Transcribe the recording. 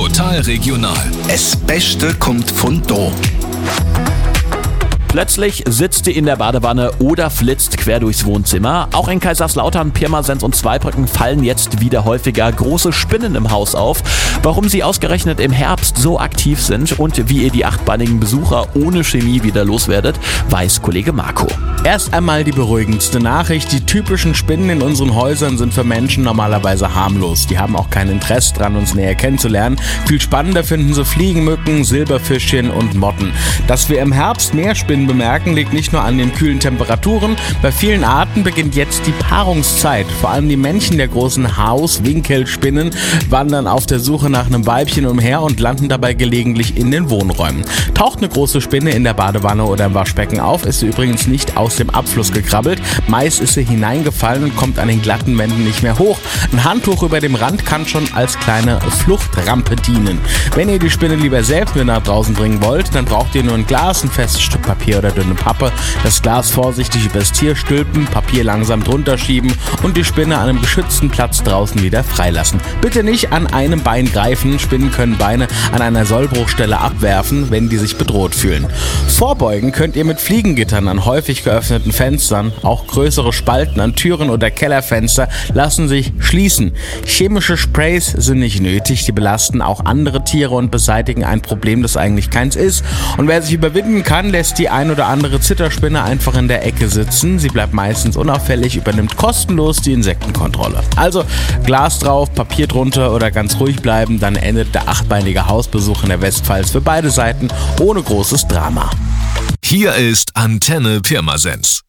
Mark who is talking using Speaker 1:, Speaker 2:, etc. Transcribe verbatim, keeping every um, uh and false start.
Speaker 1: Total regional.
Speaker 2: Das Beste kommt von da.
Speaker 3: Plötzlich sitzt sie in der Badewanne oder flitzt quer durchs Wohnzimmer. Auch in Kaiserslautern, Pirmasens und Zweibrücken fallen jetzt wieder häufiger große Spinnen im Haus auf. Warum sie ausgerechnet im Herbst so aktiv sind und wie ihr die achtbeinigen Besucher ohne Chemie wieder loswerdet, weiß Kollege Marco.
Speaker 4: Erst einmal die beruhigendste Nachricht. Die typischen Spinnen in unseren Häusern sind für Menschen normalerweise harmlos. Die haben auch kein Interesse dran, uns näher kennenzulernen. Viel spannender finden sie Fliegenmücken, Silberfischchen und Motten. Dass wir im Herbst mehr Spinnen bemerken, liegt nicht nur an den kühlen Temperaturen. Bei vielen Arten beginnt jetzt die Paarungszeit. Vor allem die Männchen der großen Haus-Winkelspinnen wandern auf der Suche nach einem Weibchen umher und landen dabei gelegentlich in den Wohnräumen. Taucht eine große Spinne in der Badewanne oder im Waschbecken auf, ist sie übrigens nicht aus dem Abfluss gekrabbelt. Meist ist sie hineingefallen und kommt an den glatten Wänden nicht mehr hoch. Ein Handtuch über dem Rand kann schon als kleine Fluchtrampe dienen. Wenn ihr die Spinne lieber selbst mit nach draußen bringen wollt, dann braucht ihr nur ein Glas, ein festes Stück Papier oder dünne Pappe, das Glas vorsichtig übers Tier stülpen, Papier langsam drunter schieben und die Spinne an einem geschützten Platz draußen wieder freilassen. Bitte nicht an einem Bein greifen. Spinnen können Beine an einer Sollbruchstelle abwerfen, wenn die sich bedroht fühlen. Vorbeugen könnt ihr mit Fliegengittern an häufig geöffneten Fenstern. Auch größere Spalten an Türen oder Kellerfenster lassen sich schließen. Chemische Sprays sind nicht nötig, die belasten auch andere Tiere und beseitigen ein Problem, das eigentlich keins ist. Und wer sich überwinden kann, lässt die ein oder andere Zitterspinne einfach in der Ecke sitzen. Sie bleibt meistens unauffällig, übernimmt kostenlos die Insektenkontrolle. Also Glas drauf, Papier drunter oder ganz ruhig bleiben, dann endet der achtbeinige Hausbesuch in der Westpfalz für beide Seiten ohne großes Drama.
Speaker 1: Hier ist Antenne Pirmasens.